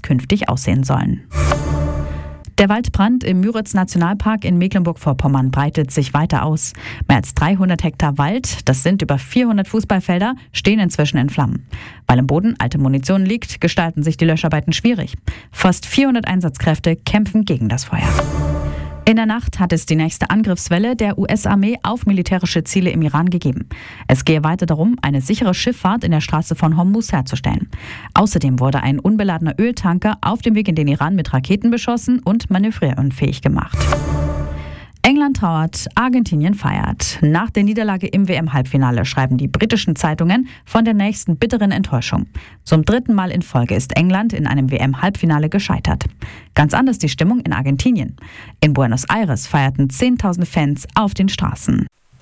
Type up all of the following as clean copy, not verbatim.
künftig aussehen sollen. Der Waldbrand im Müritz-Nationalpark in Mecklenburg-Vorpommern breitet sich weiter aus. Mehr als 300 Hektar Wald, das sind über 400 Fußballfelder, stehen inzwischen in Flammen. Weil im Boden alte Munition liegt, gestalten sich die Löscharbeiten schwierig. Fast 400 Einsatzkräfte kämpfen gegen das Feuer. In der Nacht hat es die nächste Angriffswelle der US-Armee auf militärische Ziele im Iran gegeben. Es gehe weiter darum, eine sichere Schifffahrt in der Straße von Hormuz herzustellen. Außerdem wurde ein unbeladener Öltanker auf dem Weg in den Iran mit Raketen beschossen und manövrierunfähig gemacht. England trauert, Argentinien feiert. Nach der Niederlage im WM-Halbfinale schreiben die britischen Zeitungen von der nächsten bitteren Enttäuschung. Zum 3. Mal in Folge ist England in einem WM-Halbfinale gescheitert. Ganz anders die Stimmung in Argentinien. In Buenos Aires feierten 10.000 Fans auf den Straßen.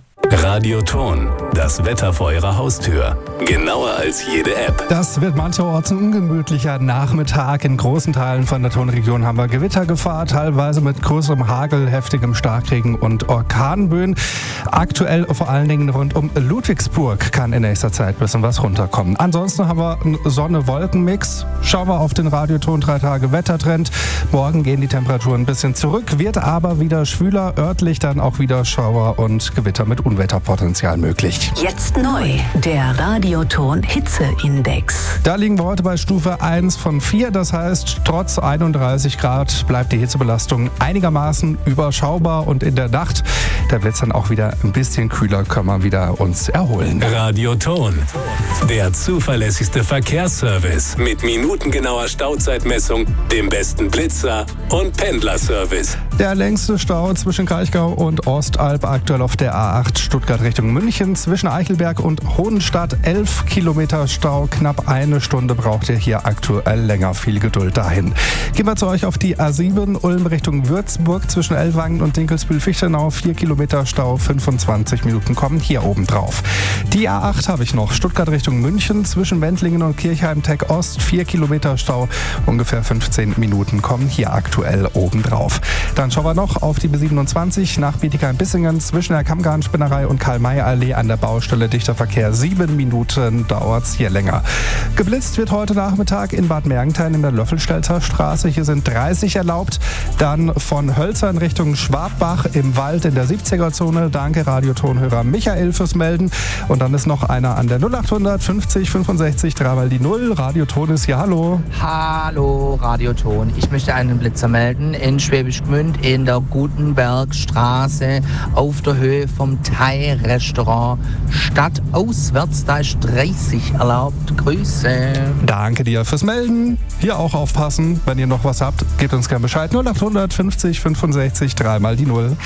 Radioton, das Wetter vor Ihrer Haustür. Genauer als jede App. Das wird mancherorts ein ungemütlicher Nachmittag. In großen Teilen von der Tonregion haben wir Gewittergefahr, teilweise mit größerem Hagel, heftigem Starkregen und Orkanböen. Aktuell vor allen Dingen rund um Ludwigsburg kann in nächster Zeit ein bisschen was runterkommen. Ansonsten haben wir einen Sonne-Wolken-Mix. Schauen wir auf den Radioton 3 Tage Wettertrend. Morgen gehen die Temperaturen ein bisschen zurück, wird aber wieder schwüler, örtlich dann auch wieder Schauer und Gewitter mit Unwetterpotenzial möglich. Jetzt neu, der Radioton Hitzeindex. Da liegen wir heute bei Stufe 1 von 4. Das heißt, trotz 31 Grad bleibt die Hitzebelastung einigermaßen überschaubar. Und in der Nacht, da wird es dann auch wieder ein bisschen kühler, können wir wieder uns erholen. Radioton, der zuverlässigste Verkehrsservice mit minutengenauer Stauzeitmessung, dem besten Blitzer und Pendlerservice. Der längste Stau zwischen Kraichgau und Ostalb aktuell auf der A8 Stuttgart Richtung München. Zwischen Eichelberg und Hohenstadt 11 Kilometer Stau. Knapp eine Stunde braucht ihr hier aktuell länger. Viel Geduld dahin. Gehen wir zu euch auf die A7 Ulm Richtung Würzburg. Zwischen Ellwangen und Dinkelsbühl-Fichtenau 4 Kilometer Stau. 25 Minuten kommen hier oben drauf. Die A8 habe ich noch. Stuttgart Richtung München. Zwischen Wendlingen und Kirchheim-Tech Ost 4 Kilometer Stau. Ungefähr 15 Minuten kommen hier aktuell oben drauf. Dann schauen wir noch auf die B27 nach Bietigheim-Bissingen zwischen der Kammgarnspinnerei und Karl-May-Allee an der Baustelle dichter Verkehr. 7 Minuten dauert es hier länger. Geblitzt wird heute Nachmittag in Bad Mergentheim in der Löffelstelzer Straße. Hier sind 30 erlaubt. Dann von Hölzern Richtung Schwabbach im Wald in der 70er-Zone. Danke Radiotonhörer Michael fürs Melden. Und dann ist noch einer an der 0800 50 65 3 die 0. Radioton ist hier. Hallo. Hallo Radioton. Ich möchte einen Blitzer melden in Schwäbisch Gmünd in der Gutenbergstraße auf der Höhe vom Thai-Restaurant. Stadtauswärts, da ist 30 erlaubt. Grüße. Danke dir fürs Melden. Hier auch aufpassen. Wenn ihr noch was habt, gebt uns gerne Bescheid. 0800 50 65 3 die 0.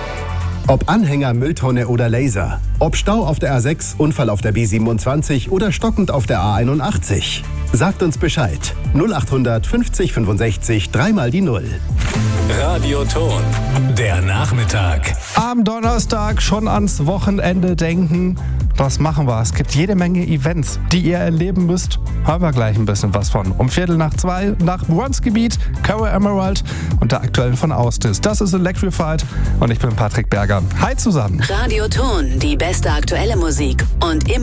Ob Anhänger, Mülltonne oder Laser. Ob Stau auf der A6, Unfall auf der B27 oder stockend auf der A81. Sagt uns Bescheid. 0800 50 65 3 die 0. Radioton, der Nachmittag. Am Donnerstag schon ans Wochenende denken. Was machen wir? Es gibt jede Menge Events, die ihr erleben müsst. Hören wir gleich ein bisschen was von. Um 1:45 nach Bronzegebiet, Cover Emerald und der aktuellen von Austis. Das ist Electrified und ich bin Patrick Berger. Hi zusammen. Radioton, die beste aktuelle Musik und immer